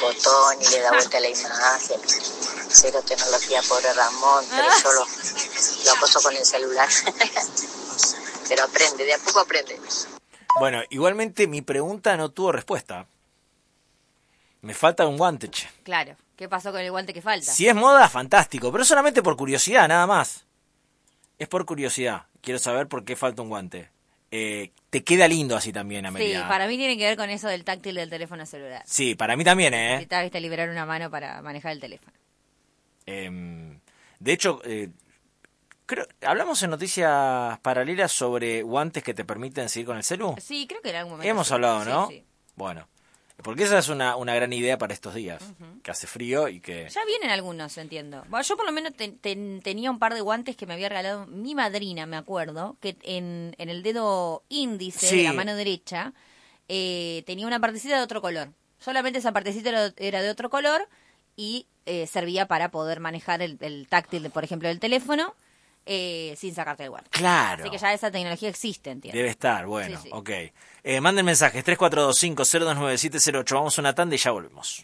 botón y le da vuelta a la imagen. Cero tecnología, pobre Ramón, pero yo lo acoso con el celular. Pero aprende, de a poco aprende. Bueno, igualmente mi pregunta no tuvo respuesta. Me falta un guante, che. Claro, ¿qué pasó con el guante que falta? Si es moda, fantástico, pero solamente por curiosidad, nada más. Es por curiosidad. Quiero saber por qué falta un guante. Te queda lindo así también, Amelia. Sí, para mí tiene que ver con eso del táctil del teléfono celular. Sí, para mí también, Necesitas, viste, liberar una mano para manejar el teléfono. De hecho, creo, hablamos en Noticias Paralelas sobre guantes que te permiten seguir con el celu. Sí, creo que en algún momento. Hemos hablado, ¿no? Sí. Bueno, porque esa es una gran idea para estos días, que hace frío y que... Ya vienen algunos, entiendo. Bueno, yo por lo menos tenía un par de guantes que me había regalado mi madrina, me acuerdo, que en el dedo índice de la mano derecha tenía una partecita de otro color. Solamente esa partecita era de otro color y servía para poder manejar el táctil, por ejemplo, del teléfono sin sacarte el guante. Claro. Así que ya esa tecnología existe, entiendo. Debe estar, bueno, Sí. ok. Manden mensajes, 3425-029-708. Vamos a una tanda y ya volvemos.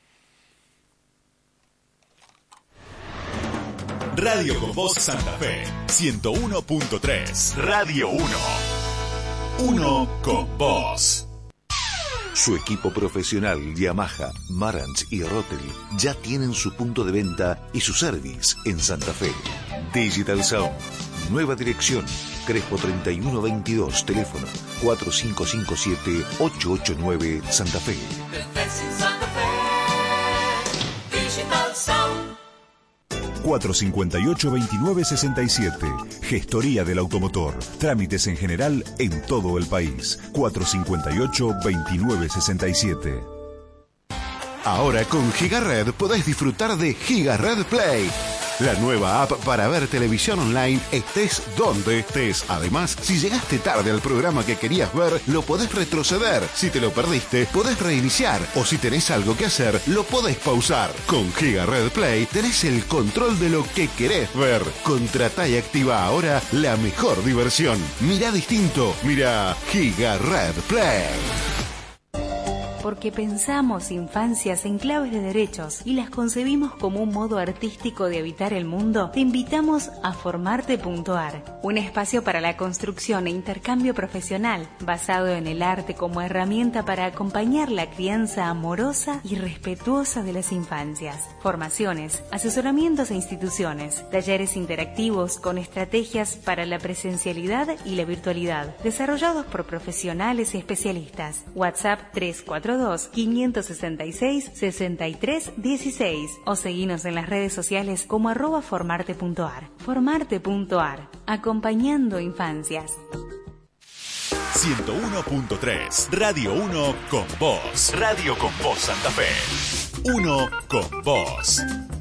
Radio con Voz Santa Fe, 101.3. Radio 1. Uno con vos. Su equipo profesional Yamaha, Marantz y Rotary ya tienen su punto de venta y su service en Santa Fe. Digital Sound, nueva dirección, Crespo 3122, teléfono 4557-889 Santa Fe. Digital Sound. 458-2967. Gestoría del automotor. Trámites en general en todo el país. 458-2967. Ahora con GigaRed podés disfrutar de GigaRed Play, la nueva app para ver televisión online estés donde estés. Además, si llegaste tarde al programa que querías ver, lo podés retroceder. Si te lo perdiste, podés reiniciar. O si tenés algo que hacer, lo podés pausar. Con GigaRed Play tenés el control de lo que querés ver. Contratá y activa ahora la mejor diversión. Mirá distinto. Mirá GigaRed Play. Porque pensamos infancias en claves de derechos y las concebimos como un modo artístico de habitar el mundo, te invitamos a Formarte.ar, un espacio para la construcción e intercambio profesional basado en el arte como herramienta para acompañar la crianza amorosa y respetuosa de las infancias. Formaciones, asesoramientos a instituciones, talleres interactivos con estrategias para la presencialidad y la virtualidad, desarrollados por profesionales y especialistas. WhatsApp 342-566-6316 o seguinos en las redes sociales como @formarte.ar. Formarte.ar, acompañando infancias. 101.3, Radio 1 con vos. Radio con vos Santa Fe. 1 con vos.